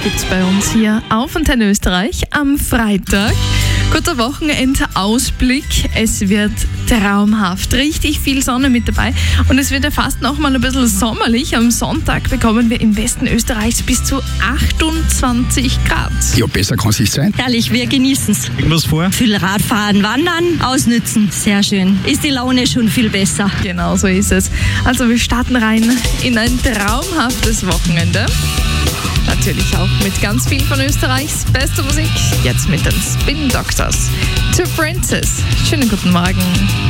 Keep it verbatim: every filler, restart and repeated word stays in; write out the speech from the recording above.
gibt's bei uns hier auf Antenne Österreich am Freitag. Guter Wochenendausblick. Es wird traumhaft. Richtig viel Sonne mit dabei. Und es wird ja fast noch mal ein bisschen sommerlich. Am Sonntag bekommen wir im Westen Österreichs bis zu achtundzwanzig Grad. Ja, besser kann es nicht sein. Herrlich, wir genießen es. Irgendwas vor? Viel Radfahren, Wandern, ausnützen. Sehr schön. Ist die Laune schon viel besser. Genau so ist es. Also wir starten rein in ein traumhaftes Wochenende. Natürlich auch mit ganz viel von Österreichs bester Musik. Jetzt mit den Spin Doctors. To Princess. Schönen guten Morgen.